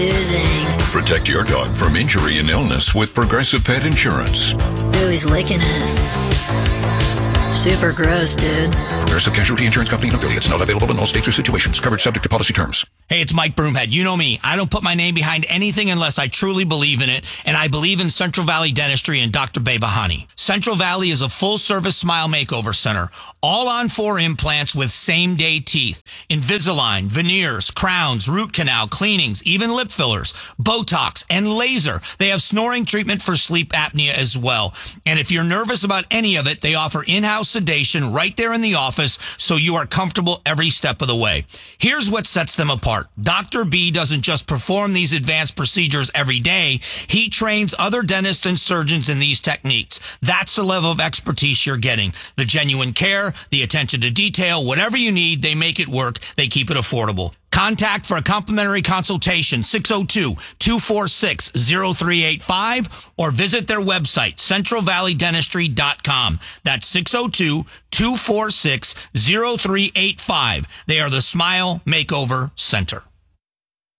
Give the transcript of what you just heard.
Protect your dog from injury and illness with Progressive Pet Insurance. Ooh, he's licking it. Super gross, dude. Progressive Casualty Insurance Company and affiliates. Not available in all states or situations. Coverage subject to policy terms. Hey, it's Mike Broomhead. You know me. I don't put my name behind anything unless I truly believe in it, and I believe in Central Valley Dentistry and Dr. Behbahani. Central Valley is a full-service smile makeover center, all on 4 implants with same-day teeth, Invisalign, veneers, crowns, root canal, cleanings, even lip fillers, Botox, and laser. They have snoring treatment for sleep apnea as well. And if you're nervous about any of it, they offer in-house sedation right there in the office so you are comfortable every step of the way. Here's what sets them apart. Dr. B doesn't just perform these advanced procedures every day. He trains other dentists and surgeons in these techniques. That's the level of expertise you're getting. The genuine care, the attention to detail, whatever you need, they make it work. They keep it affordable. Contact for a complimentary consultation, 602-246-0385, or visit their website, centralvalleydentistry.com. That's 602-246-0385. They are the Smile Makeover Center.